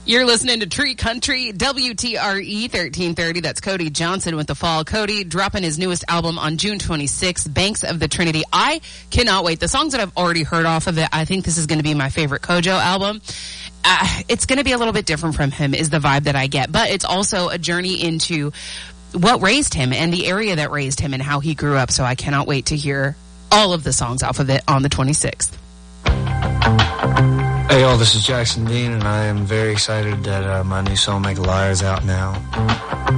You're listening to Tree Country, WTRE 1330. That's Cody Johnson with The Fall. Cody dropping his newest album on June 26th, Banks of the Trinity. I cannot wait. The songs that I've already heard off of it, I think this is going to be my favorite Kojo album. It's going to be a little bit different from him is the vibe that I get, but it's also a journey into what raised him and the area that raised him and how he grew up. So I cannot wait to hear all of the songs off of it on the 26th. Hey y'all, this is Jackson Dean, and I am very excited that my new song Make a Liar is out now.